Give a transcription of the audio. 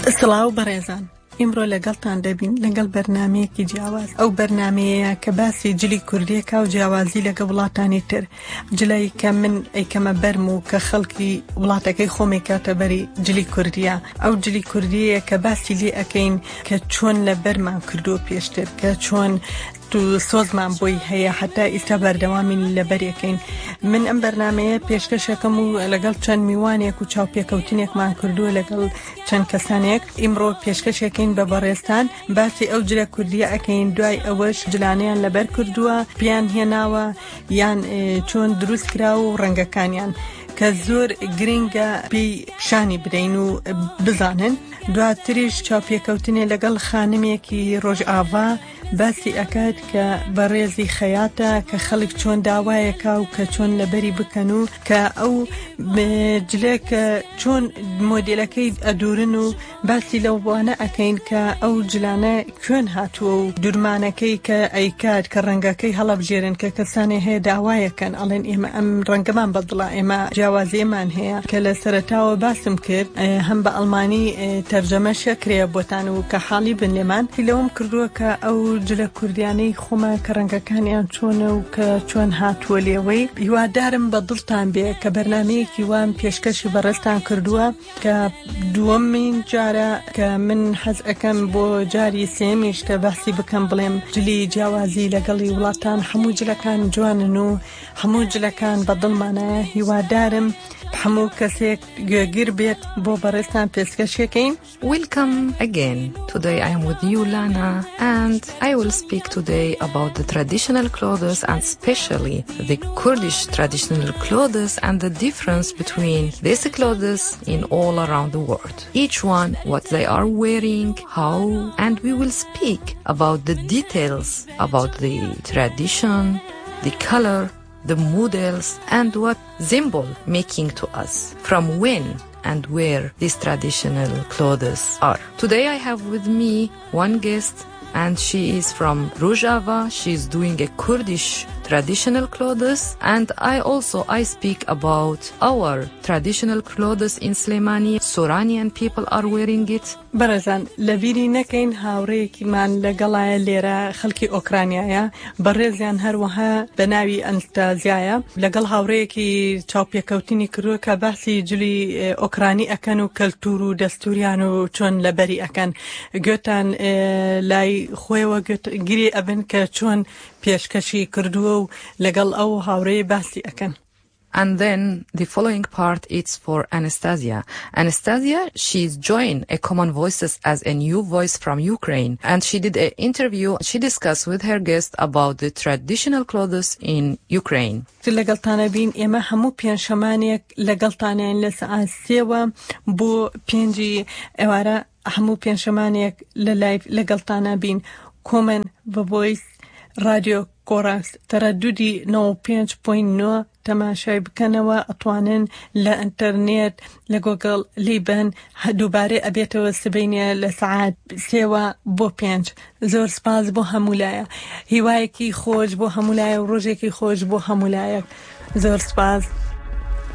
سڵاو بەڕێزان، ئیمڕۆ لەگەڵتان دەبین لەگەڵ بەرنامەیەکی جیاواز. ئەو بەرنامەیە کە باسی جلی کوردیەکە و جیاوازی لەگە وڵاتانی تر، جلەی کە من ئەیکەمە بەرم و کە خەڵکی وڵاتەکەی خۆمی کاتە بەری جلی کوردیە. ئەو جلی کوردیە کە باسی لێ ئەکەین کە چۆن لە بەرمان کردو پێشتر، کە چۆن تو سۆزمان بۆی هەیە حتا ئیستا بەردەوامین لەبەرەکەین. من ئەم بەرنامەیە پێشکەشەکەم و لەگەڵ چەند میوانێک و چاوپێکەوتنێکمان کردووە لەگەڵ چەند کەسانێک. ئیمڕۆ پێشکەشێکین بە بەڕێستان باسی ئەو جلە کوردیە ئەکەین، دوای ئەوەش جلانیان لەبەر کردووە، پیان هێناوە یان چۆن دروست کراوە و ڕەنگەکانیان کە زۆر گرنگە پێی شانی بدەین و بزانن. دواتریش چاوپێکەوتنێ لەگەڵ خانمێکی ڕۆژئاوا باسی ئەکات کە بەڕێزی خەیاتە کە خەڵک چۆن داوایەکە و کە چۆن لەبەری بکەن و کە ئەو جلێکە چۆن مۆدێلەکەی ئەدورن و باسی لەوانە ئەکەین کە ئەو جلانە کوێن هاتووە و دوورمانەکەی کە ئەیکات کە ڕەنگەکەی هەڵەبژێرن کە کەسانێ هەیە داوایەکەن ئەڵێن ئێمە ئەم ڕەنگەمان بەدڵە، ئێمە جیاوازیەمان هەیە کە لە سەرەتاوە باسم کرد، هەم بە ئەڵمانی تەرجەمەشە کرێ بۆتان و کە حاڵی بن لێمان لەوم کردووە کە ئەو جلە کوردیانەی خۆمە کە ڕەنگەکانیان چۆنە و کە چۆن هاتووە لێوەی. هیوادارم بە دڵتان بێ کە بەرنامەیەکی وام پێشکەشی بەڕێستان کردووە کە دووەمین جارە کە من حەز ئەەکەم بۆ جاری سێمیش کە باسی بکەم بڵێم جلی جیاوازی لەگەڵی وڵاتان. هەموو جلەکان جوانن و هەموو جلەکان بە دڵمانایە. هیوادارم هەموو کەسێک گوێگیر بێت بۆ بەڕێستان پێشکەشەکەین. Welcome again. Today I am with you, Lana, and I will speak today about the traditional clothes and especially the Kurdish traditional clothes and the difference between these clothes in all around the world. Each one, what they are wearing, how, and we will speak about the details about the tradition, the color, the models, and what symbol making to us, from when and where these traditional clothes are. Today I have with me one guest, and she is from Rojava. She is doing a Kurdish traditional clothes, and I speak about our traditional clothes in Slemani. Soranian people are wearing it. بەرەزان لەبیری نەکەین هاوڕێیەکیمان لەگەڵایە لێرە خەڵکی ئۆکرانیایە، بەڕێزیان هەروەها بە ناوی ئەنستازیایە، لەگەڵ هاوڕێیەکی چاوپێکەوتنی کردووە کە باسی جلی ئۆکرانی ئەکەن و کەلتور و دەستوریان و چۆن لەبەری ئەکەن. گوێتان لای خۆیەوە گیری ئەبن کە چۆن پێشکەشی کردووە و لەگەڵ ئەو هاوڕێی باسی ئەکەن. And then the following part is for Anastasia. Anastasia, she's joined a Common Voices as a new voice from Ukraine, and she did an interview. She discussed with her guest about the traditional clothes in Ukraine. لەگەڵتانە بین ئێمە هەموو پێنجشەمانێک لەگەڵتانیان لە سەعات 3 بۆ 5 ئێوارە هەموو پێنجشەمانێک لە لایڤ لەگەڵتانە بین. کۆمن بە ڤۆیس رادیۆ کۆراکس تەرەدودی 95.9 تەماشای بکەنەوە، ئەتوانن لە ئینتەرنێت لە گۆگڵ لیبن دووبارەی ئەبێتەوە سبەینە لە سەعات 3 بۆ 5. زۆر سپاس بۆ هەمولایە، هیوایەکی خۆش بۆ هەمولایە و ڕۆژێکی خۆش بۆ هەمولایەک. زۆر سپاس.